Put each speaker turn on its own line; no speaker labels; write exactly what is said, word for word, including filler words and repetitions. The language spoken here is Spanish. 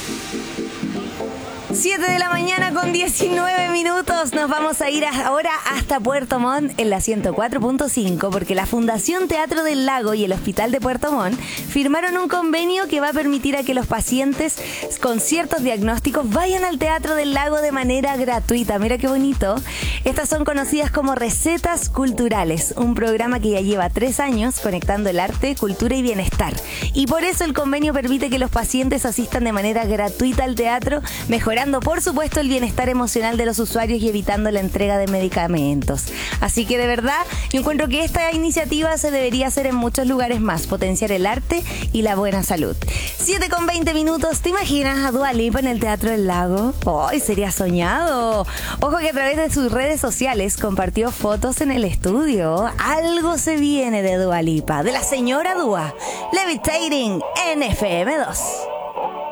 siete de la mañana con diecinueve minutos. Nos vamos a ir ahora hasta Puerto Montt en la ciento cuatro punto cinco porque la Fundación Teatro del Lago y el Hospital de Puerto Montt firmaron un convenio que va a permitir a que los pacientes con ciertos diagnósticos vayan al Teatro del Lago de manera gratuita. Mira qué bonito. Estas son conocidas como Recetas Culturales, un programa que ya lleva tres años conectando el arte, cultura y bienestar. Y por eso el convenio permite que los pacientes asistan de manera gratuita al teatro, mejorando por supuesto el bienestar emocional de los usuarios y evitando la entrega de medicamentos. Así que de verdad yo encuentro que esta iniciativa se debería hacer en muchos lugares más, potenciar el arte y la buena salud. siete con veinte minutos. ¿Te imaginas a Dua Lipa en el Teatro del Lago? ¡Ay, sería soñado! Ojo que a través de sus redes sociales compartió fotos en el estudio. Algo se viene de Dua Lipa, de la señora Dua. Levitating en F M dos.